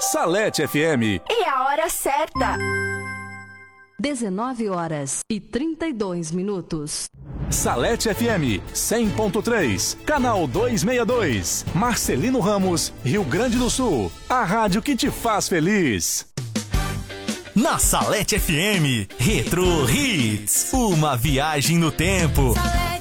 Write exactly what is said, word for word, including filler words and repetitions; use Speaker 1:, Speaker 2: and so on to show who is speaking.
Speaker 1: Salete F M.
Speaker 2: E a hora certa.
Speaker 3: dezenove horas e trinta e dois minutos.
Speaker 1: Salete F M cem ponto três, canal duzentos e sessenta e dois. Marcelino Ramos, Rio Grande do Sul. A rádio que te faz feliz.
Speaker 4: Na Salete F M, Retro Hits. Uma viagem no tempo.
Speaker 2: Salete.